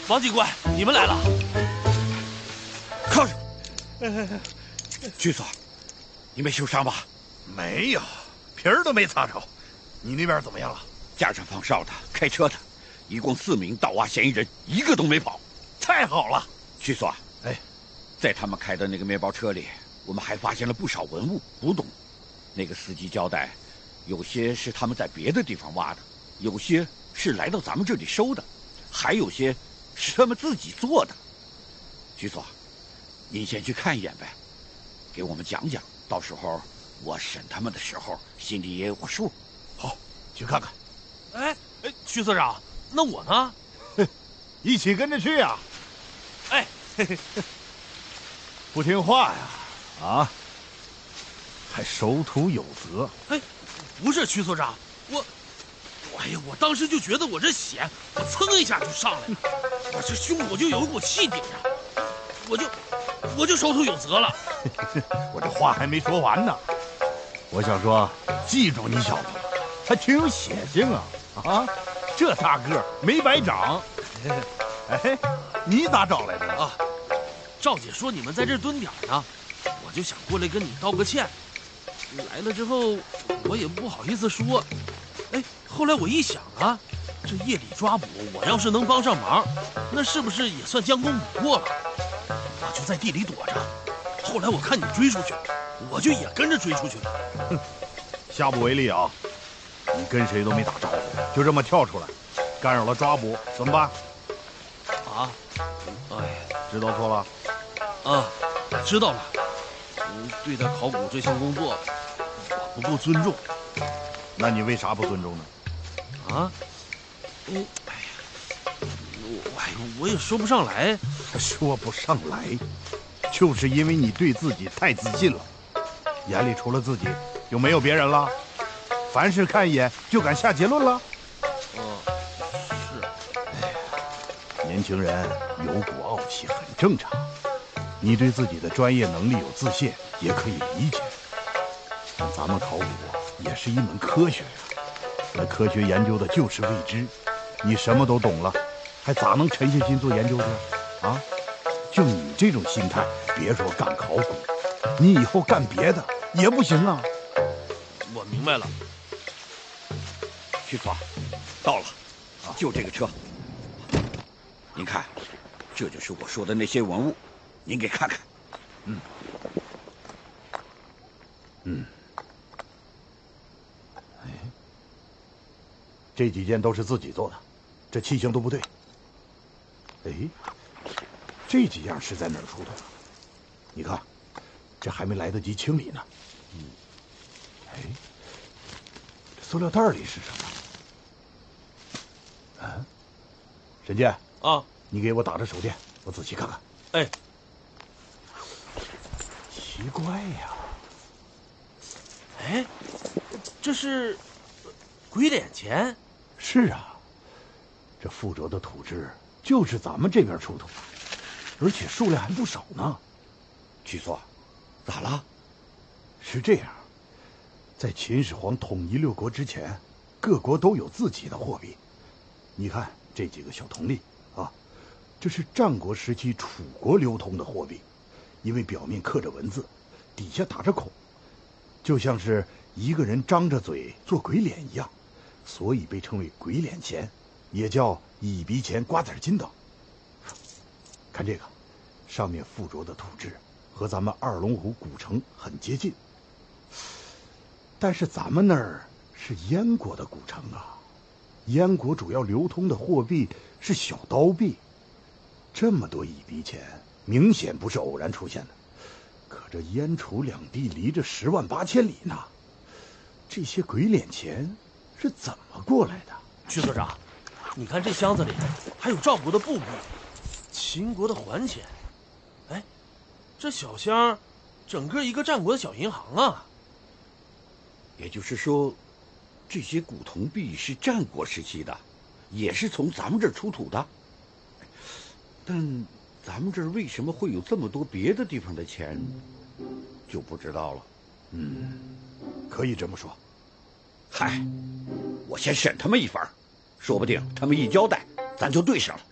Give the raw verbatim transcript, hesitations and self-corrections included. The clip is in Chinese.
王警官，你们来了。 靠着，局座，你没受伤吧？ 没有，皮儿都没擦着。你那边怎么样了？ 架着放哨的、开车的，一共四名盗挖嫌疑人，一个都没跑。 太好了， 局座， 哎， 在他们开的那个面包车里，我们还发现了不少文物古董。那个司机交代，有些是他们在别的地方挖的，有些是来到咱们这里收的，还有些是他们自己做的。局座，您先去看一眼呗，给我们讲讲，到时候我审他们的时候心里也有个数。 好，去看看。 哎哎，徐所长，那我呢？ 一起跟着去呀、啊！ 哎，嘿嘿， 不听话呀？啊，还守土有责？ 哎，不是徐所长，我，哎呀，我当时就觉得我这血，我噌一下就上来了，我这胸口就有一股气顶着，我就，我就守土有责了。 我这话还没说完呢，我想说，记住你小子了，还挺有血性啊！啊，这大个没白长。哎，你咋找来的啊？赵姐说你们在这蹲点呢，我就想过来跟你道个歉。来了之后，我也不好意思说。哎，后来我一想啊，这夜里抓捕，我要是能帮上忙，那是不是也算将功补过了？我就在地里躲着。后来我看你追出去，我就也跟着追出去了。 哼，下不为例啊！你跟谁都没打招呼，就这么跳出来，干扰了抓捕，怎么办？ 啊，哎， 知道错了？ 啊，知道了。嗯，对待考古这项工作，我不够尊重。 那你为啥不尊重呢？ 啊？嗯，哎呀，我哎，我也说不上来。 说不上来，就是因为你对自己太自信了，眼里除了自己，就没有别人了。凡事看一眼就敢下结论了。年轻人有股傲气很正常，你对自己的专业能力有自信也可以理解。但咱们考古也是一门科学呀，那科学研究的就是未知。你什么都懂了，还咋能沉下心做研究去啊？就你这种心态，别说干考古，你以后干别的也不行啊。 我明白了， 徐总，到了，就这个车。您看，这就是我说的那些文物，您给看看。 嗯，嗯，哎，这几件都是自己做的，这器型都不对。哎，这几样是在哪儿出的？你看，这还没来得及清理呢。嗯，哎，这塑料袋里是什么？啊，沈健。 啊， 你给我打着手电，我仔细看看。 哎， 奇怪呀！ 哎，这是鬼脸钱？ 是啊，这附着的土质就是咱们这边出土的，而且数量还不少呢。 局座，咋了？ 是这样，在秦始皇统一六国之前，各国都有自己的货币。你看这几个小铜粒。啊，这是战国时期楚国流通的货币，因为表面刻着文字，底下打着孔，就像是一个人张着嘴做鬼脸一样，所以被称为鬼脸钱，也叫蚁鼻钱、瓜子金等。看这个，上面附着的土质和咱们二龙湖古城很接近，但是咱们那儿是燕国的古城啊，燕国主要流通的货币是小刀币，这么多蚁鼻钱，明显不是偶然出现的。可这燕楚两地离着十万八千里呢，这些鬼脸钱是怎么过来的？ 徐所长，你看这箱子里还有赵国的布币，秦国的环钱，哎，这小箱，整个一个战国的小银行啊。 也就是说，这些古铜币是战国时期的。也是从咱们这儿出土的，但咱们这儿为什么会有这么多别的地方的钱，就不知道了。 嗯，可以这么说。 嗨，我先审他们一番，说不定他们一交代，咱就对上了。